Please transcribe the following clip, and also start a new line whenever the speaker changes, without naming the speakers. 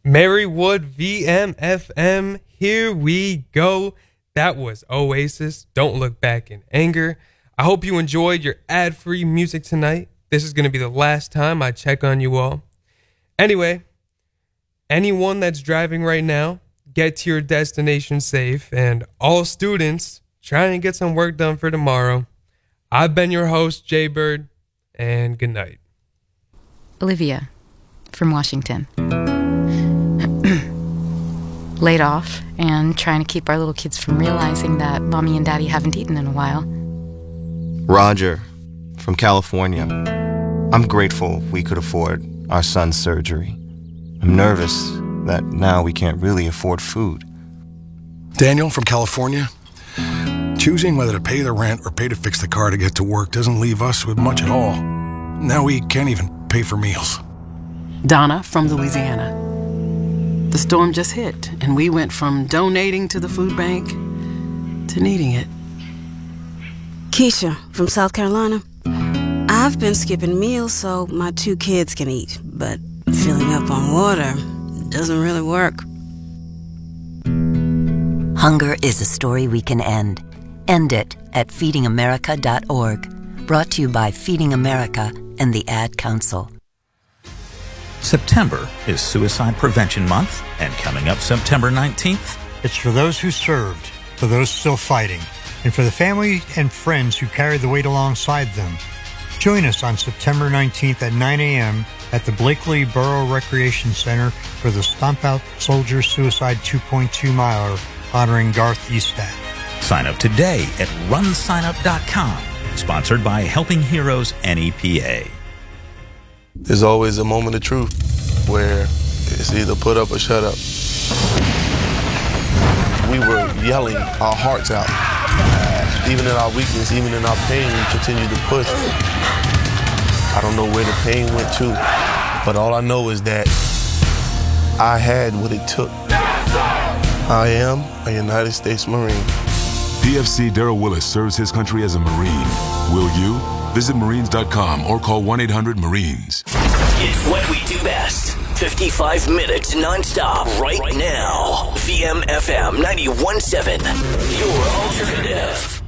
Marywood VMFM, here we go. That was Oasis, Don't Look Back in Anger. I hope you enjoyed your ad-free music tonight. This is going to be the last time I check on you all. Anyway, anyone that's driving right now, get to your destination safe, and all students, try and get some work done for tomorrow. I've been your host, Jay Bird, and good night.
Olivia from Washington. Laid off and trying to keep our little kids from realizing that mommy and daddy haven't eaten in a while.
Roger from California. I'm grateful we could afford our son's surgery. I'm nervous that now we can't really afford food.
Daniel from California. Choosing whether to pay the rent or pay to fix the car to get to work doesn't leave us with much at all. Now we can't even pay for meals.
Donna from Louisiana. The storm just hit, and we went from donating to the food bank to needing it.
Keisha from South Carolina. I've been skipping meals so my 2 kids can eat, but filling up on water doesn't really work.
Hunger is a story we can end. End it at feedingamerica.org. Brought to you by Feeding America and the Ad Council.
September is Suicide Prevention Month, and coming up September 19th,
it's for those who served, for those still fighting, and for the family and friends who carried the weight alongside them. Join us on September 19th at 9 a.m. at the Blakely Borough Recreation Center for the Stomp Out Soldier Suicide 2.2 Miler honoring Garth Estat.
Sign up today at runsignup.com. Sponsored by Helping Heroes NEPA.
There's always a moment of truth where it's either put up or shut up. We were yelling our hearts out. Even in our weakness, even in our pain, we continued to push. I don't know where the pain went to, but all I know is that I had what it took. I am a United States Marine.
PFC Darrell Willis serves his country as a Marine. Will you? Visit Marines.com or call 1-800-MARINES.
It's what we do best. 55 minutes nonstop right now. VMFM 91.7. Your alternative.